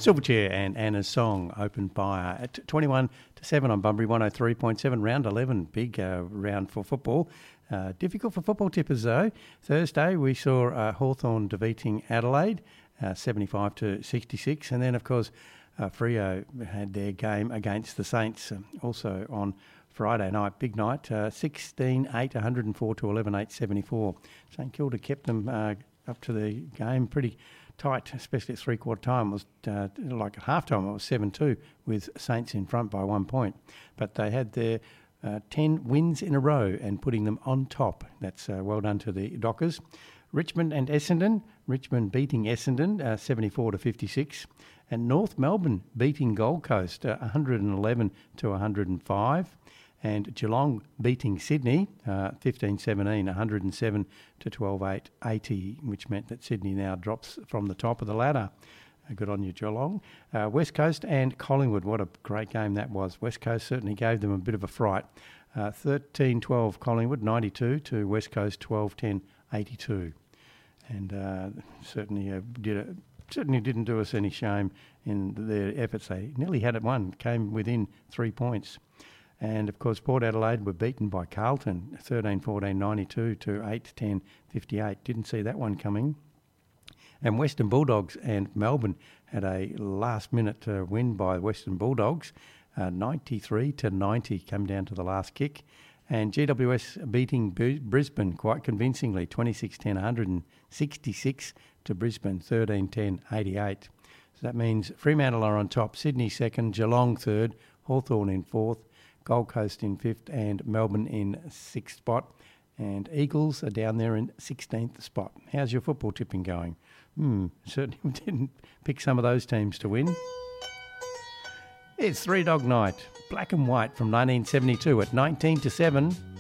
Silverchair and Anna's Song opened fire at 21-7 on Bunbury 103.7, round 11, big round for football. Difficult for football tippers though. Thursday we saw Hawthorn defeating Adelaide 75-66, and then of course Freo had their game against the Saints also on Friday night, big night, 16-8, 104 to 11-8, 74. St Kilda kept them up to the game pretty tight, especially at three-quarter time. It was like at half-time, it was 7-2 with Saints in front by 1 point. But they had their 10 wins in a row and putting them on top. That's well done to the Dockers. Richmond and Essendon. Richmond beating Essendon 74-56. And North Melbourne beating Gold Coast 111 to 105. And Geelong beating Sydney 15-17, 107 to 12-8, 80, which meant that Sydney now drops from the top of the ladder. Good on you, Geelong. West Coast and Collingwood, what a great game that was. West Coast certainly gave them a bit of a fright. 13-12 Collingwood, 92 to West Coast 12-10, 82. And certainly didn't do us any shame in their efforts. They nearly had it won, came within 3 points. And, of course, Port Adelaide were beaten by Carlton, 13-14, 92 to 8-10, 58. Didn't see that one coming. And Western Bulldogs and Melbourne had a last-minute win by Western Bulldogs, 93-90, come down to the last kick. And GWS beating Brisbane quite convincingly, 26-10, 166 to Brisbane, 13-10, 88. So that means Fremantle are on top, Sydney second, Geelong third, Hawthorn in fourth, Gold Coast in fifth and Melbourne in sixth spot. And Eagles are down there in 16th spot. How's your football tipping going? Certainly didn't pick some of those teams to win. It's Three Dog Night, black and white from 1972 at 19-7.